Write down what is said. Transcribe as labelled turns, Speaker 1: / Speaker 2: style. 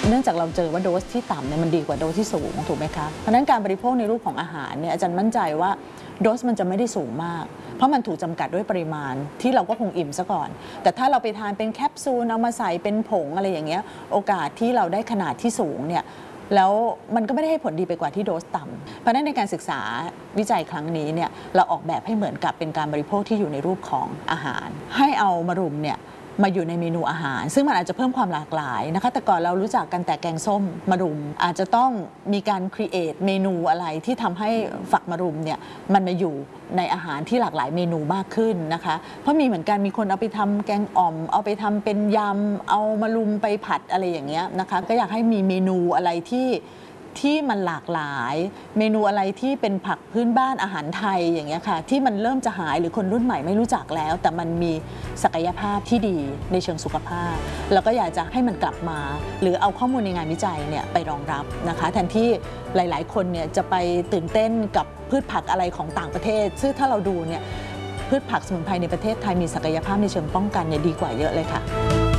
Speaker 1: เนื่องจากเราเจอว่าโดสที่ต่ำเนี่ยมันดีกว่าโดสที่สูงถูกไหมคะเพราะฉะนั้นการบริโภคในรูปของอาหารเนี่ยอาจารย์มั่นใจว่าโดสมันจะไม่ได้สูงมากเพราะมันถูกจำกัดด้วยปริมาณที่เราก็คงอิ่มซะก่อนแต่ถ้าเราไปทานเป็นแคปซูลเอามาใส่เป็นผงอะไรอย่างเงี้ยโอกาสที่เราได้ขนาดที่สูงเนี่ยแล้วมันก็ไม่ได้ให้ผลดีไปกว่าที่โดสต่ำเพราะฉะนั้นในการศึกษาวิจัยครั้งนี้เนี่ยเราออกแบบให้เหมือนกับเป็นการบริโภคที่อยู่ในรูปของอาหารให้เอามะรุมเนี่ยมาอยู่ในเมนูอาหารซึ่งมันอาจจะเพิ่มความหลากหลายนะคะแต่ก่อนเรารู้จักกันแต่แกงส้มมะรุมอาจจะต้องมีการครีเอทเมนูอะไรที่ทำให้ฝักมะรุมเนี่ยมันมาอยู่ในอาหารที่หลากหลายเมนูมากขึ้นนะคะเพราะมีเหมือนกันมีคนเอาไปทำแกงอ่อมเอาไปทำเป็นยำเอามะรุมไปผัดอะไรอย่างเงี้ยนะคะก็อยากให้มีเมนูอะไรที่มันหลากหลายเมนูอะไรที่เป็นผักพื้นบ้านอาหารไทยอย่างเงี้ยค่ะที่มันเริ่มจะหายหรือคนรุ่นใหม่ไม่รู้จักแล้วแต่มันมีศักยภาพที่ดีในเชิงสุขภาพแล้วก็อยากจะให้มันกลับมาหรือเอาข้อมูลในงานวิจัยเนี่ยไปรองรับนะคะแทนที่หลายๆคนเนี่ยจะไปตื่นเต้นกับพืชผักอะไรของต่างประเทศซึ่งถ้าเราดูเนี่ยพืชผักสมุนไพรในประเทศไทยมีศักยภาพในเชิงป้องกันเนี่ยดีกว่าเยอะเลยค่ะ